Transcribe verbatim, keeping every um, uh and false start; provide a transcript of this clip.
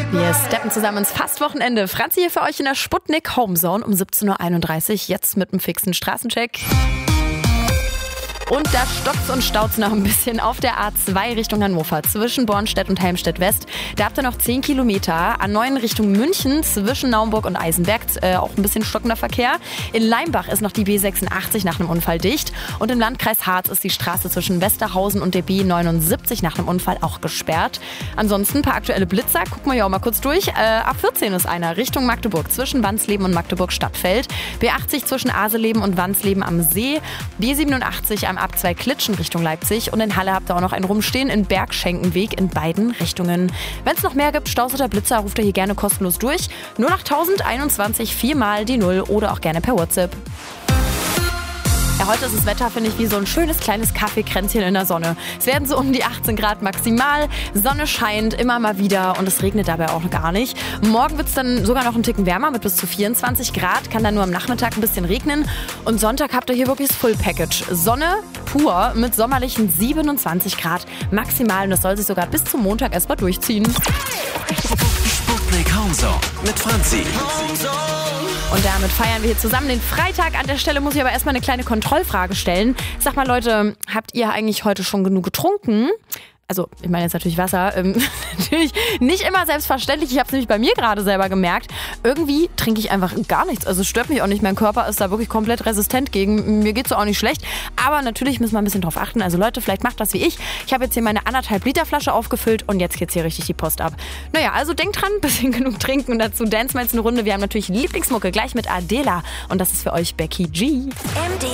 Wir steppen zusammen ins Fastwochenende. Franzi hier für euch in der Sputnik Homezone um siebzehn Uhr einunddreißig. Jetzt mit einem fixen Straßencheck. Und da stockt's und staut's noch ein bisschen auf der A zwei Richtung Hannover zwischen Bornstedt und Helmstedt West. Da habt ihr noch zehn Kilometer. A neun Richtung München zwischen Naumburg und Eisenberg äh, auch ein bisschen stockender Verkehr. In Leimbach ist noch die B sechsundachtzig nach einem Unfall dicht. Und im Landkreis Harz ist die Straße zwischen Westerhausen und der B neunundsiebzig nach einem Unfall auch gesperrt. Ansonsten ein paar aktuelle Blitzer. Gucken wir hier auch mal kurz durch. Äh, A vierzehn ist einer Richtung Magdeburg zwischen Wansleben und Magdeburg Stadtfeld. B achtzig zwischen Aseleben und Wansleben am See. B siebenundachtzig am Ab zwei Klitschen Richtung Leipzig und in Halle habt ihr auch noch einen Rumstehen in Bergschenkenweg in beiden Richtungen. Wenn es noch mehr gibt, Staus oder Blitzer, ruft ihr hier gerne kostenlos durch. null acht einundzwanzig viermal die Null oder auch gerne per WhatsApp. Ja, heute ist das Wetter, finde ich, wie so ein schönes kleines Kaffeekränzchen in der Sonne. Es werden so um die achtzehn Grad maximal. Sonne scheint immer mal wieder und es regnet dabei auch gar nicht. Morgen wird es dann sogar noch einen Ticken wärmer mit bis zu vierundzwanzig Grad. Kann dann nur am Nachmittag ein bisschen regnen. Und Sonntag habt ihr hier wirklich das Full Package. Sonne pur mit sommerlichen siebenundzwanzig Grad maximal. Und das soll sich sogar bis zum Montag erstmal durchziehen. Sputnik Homezone mit Franzi. Und damit feiern wir hier zusammen den Freitag. An der Stelle muss ich aber erstmal eine kleine Kontrollfrage stellen. Sag mal Leute, habt ihr eigentlich heute schon genug getrunken? Also, ich meine jetzt natürlich Wasser. Ähm, natürlich nicht immer selbstverständlich. Ich habe es nämlich bei mir gerade selber gemerkt. Irgendwie trinke ich einfach gar nichts. Also, es stört mich auch nicht. Mein Körper ist da wirklich komplett resistent gegen. Mir geht's so auch nicht schlecht. Aber natürlich müssen wir ein bisschen drauf achten. Also, Leute, vielleicht macht das wie ich. Ich habe jetzt hier meine anderthalb Liter Flasche aufgefüllt und jetzt geht's hier richtig die Post ab. Naja, also denkt dran, ein bisschen genug trinken und dazu dancen wir jetzt eine Runde. Wir haben natürlich Lieblingsmucke gleich mit Adela. Und das ist für euch Becky G.